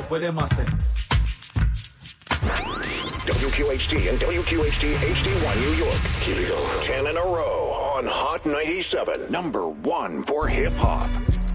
podemos hacer. WQHT and WQHT HD1 New York. Keep it going. 10 in a row on Hot 97. Number 1 for hip hop.